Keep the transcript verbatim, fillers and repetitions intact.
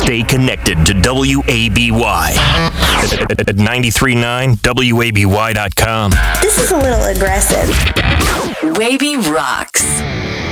Stay connected to W A B Y at ninety-three point nine W A B Y dot com. This is a little aggressive. Wavy rocks.